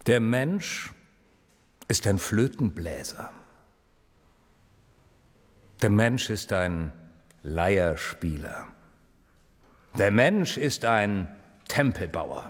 Der Mensch ist ein Flötenbläser. Der Mensch ist ein Leierspieler. Der Mensch ist ein Tempelbauer.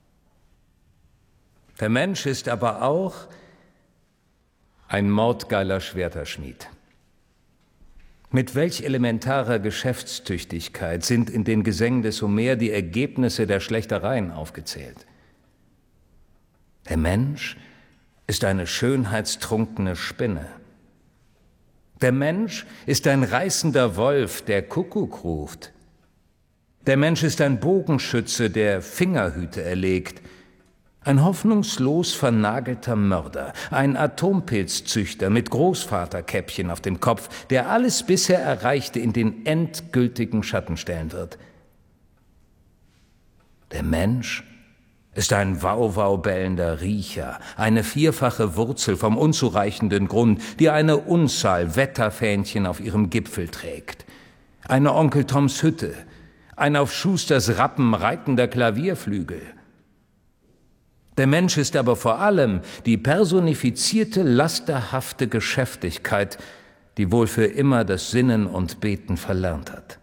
Der Mensch ist aber auch ein mordgeiler Schwerterschmied. Mit welch elementarer Geschäftstüchtigkeit sind in den Gesängen des Homer die Ergebnisse der Schlechtereien aufgezählt. Der Mensch ist eine schönheitstrunkene Spinne. Der Mensch ist ein reißender Wolf, der Kuckuck ruft. Der Mensch ist ein Bogenschütze, der Fingerhüte erlegt. Ein hoffnungslos vernagelter Mörder, ein Atompilzzüchter mit Großvaterkäppchen auf dem Kopf, der alles bisher Erreichte in den endgültigen Schatten stellen wird. Der Mensch ist ein wauwau-bellender Riecher, eine vierfache Wurzel vom unzureichenden Grund, die eine Unzahl Wetterfähnchen auf ihrem Gipfel trägt. Eine Onkel Toms Hütte, ein auf Schusters Rappen reitender Klavierflügel. Der Mensch ist aber vor allem die personifizierte, lasterhafte Geschäftigkeit, die wohl für immer das Sinnen und Beten verlernt hat.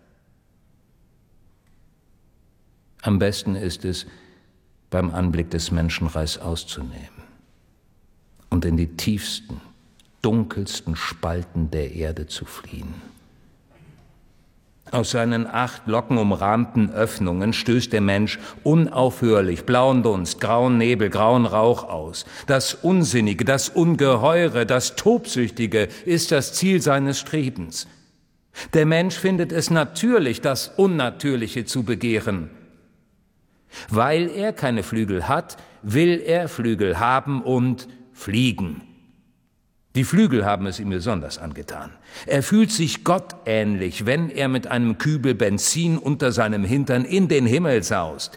Am besten ist es, beim Anblick des Menschenreichs auszunehmen und in die tiefsten, dunkelsten Spalten der Erde zu fliehen. Aus seinen 8 lockenumrahmten Öffnungen stößt der Mensch unaufhörlich blauen Dunst, grauen Nebel, grauen Rauch aus. Das Unsinnige, das Ungeheure, das Tobsüchtige ist das Ziel seines Strebens. Der Mensch findet es natürlich, das Unnatürliche zu begehren. Weil er keine Flügel hat, will er Flügel haben und fliegen. Die Flügel haben es ihm besonders angetan. Er fühlt sich gottähnlich, wenn er mit einem Kübel Benzin unter seinem Hintern in den Himmel saust.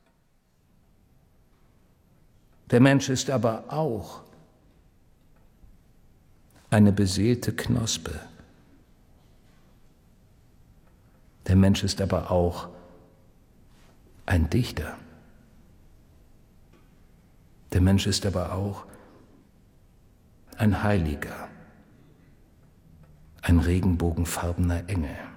Der Mensch ist aber auch eine beseelte Knospe. Der Mensch ist aber auch ein Dichter. Der Mensch ist aber auch ein Heiliger, ein regenbogenfarbener Engel.